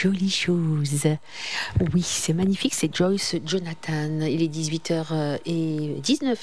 jolies choses. Oui, c'est magnifique, c'est Joyce Jonathan. Il est 18h19.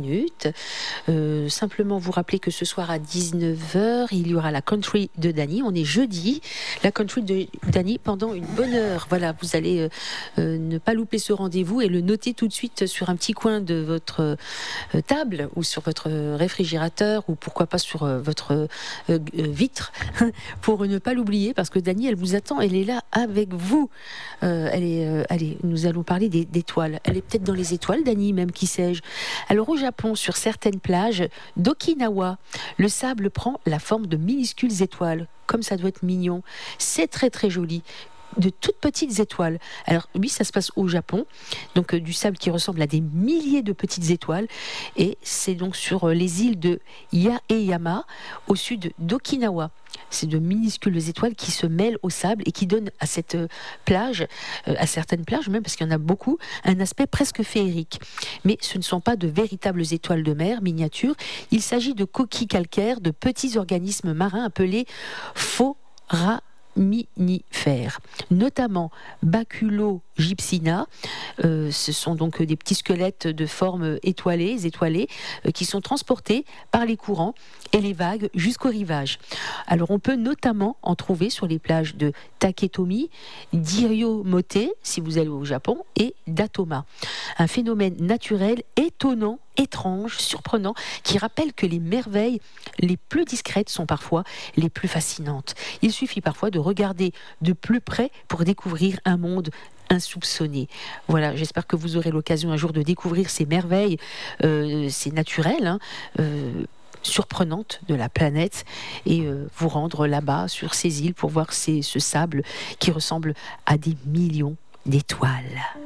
Simplement vous rappeler que ce soir à 19h, il y aura la country de Dany. On est jeudi, la country de Dany pendant une bonne heure. Voilà, vous allez ne pas louper ce rendez-vous et le noter tout de suite sur un petit coin de votre table ou sur votre réfrigérateur ou pourquoi pas sur votre vitre pour ne pas l'oublier parce que Dany, elle vous attend, elle est là avec vous. Allez, nous allons parler d'étoiles. Elle est peut-être dans les étoiles, Dany, même, qui sais-je. Alors au Japon, sur certaines plages d'Okinawa, le sable prend la forme de minuscules étoiles. Comme ça doit être mignon. C'est très très joli. De toutes petites étoiles. Alors oui, ça se passe au Japon, donc du sable qui ressemble à des milliers de petites étoiles, et c'est donc sur les îles de Yaeyama, au sud d'Okinawa. C'est de minuscules étoiles qui se mêlent au sable et qui donnent à cette plage, à certaines plages même, parce qu'il y en a beaucoup, un aspect presque féerique. Mais ce ne sont pas de véritables étoiles de mer miniatures, il s'agit de coquilles calcaires, de petits organismes marins appelés foraminifères, notamment Baculogypsina. Ce sont donc des petits squelettes de forme étoilée, qui sont transportés par les courants et les vagues jusqu'au rivage. Alors on peut notamment en trouver sur les plages de Taketomi, d'Iriomote, si vous allez au Japon, et d'Atoma. Un phénomène naturel étonnant, étrange, surprenant, qui rappelle que les merveilles les plus discrètes sont parfois les plus fascinantes. Il suffit parfois de regarder de plus près pour découvrir un monde insoupçonné. Voilà, j'espère que vous aurez l'occasion un jour de découvrir ces merveilles, c'est naturel, surprenantes de la planète, et vous rendre là-bas sur ces îles pour voir ce sable qui ressemble à des millions d'étoiles.